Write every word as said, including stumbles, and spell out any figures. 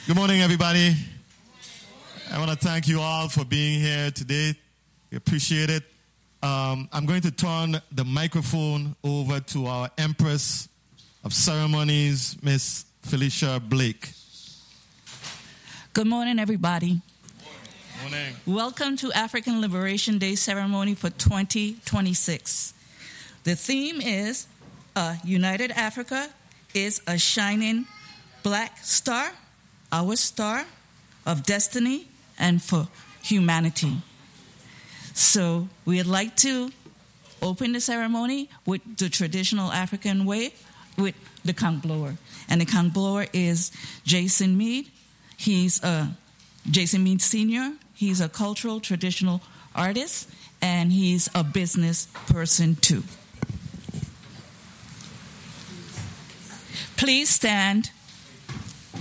Good morning, everybody. I want to thank you all for being here today. We appreciate it. Um, I'm going to turn the microphone over to our Empress of Ceremonies, Miss Felicia Blake. Good morning, everybody. Good morning. Welcome to African Liberation Day ceremony for twenty twenty-six. The theme is uh, United Africa is a shining black star, our star of destiny and for humanity. So we'd like to open the ceremony with the traditional African way, with the conch blower. And the conch blower is Jason Mead. He's a Jason Mead Senior. He's a cultural traditional artist, and he's a business person too. Please stand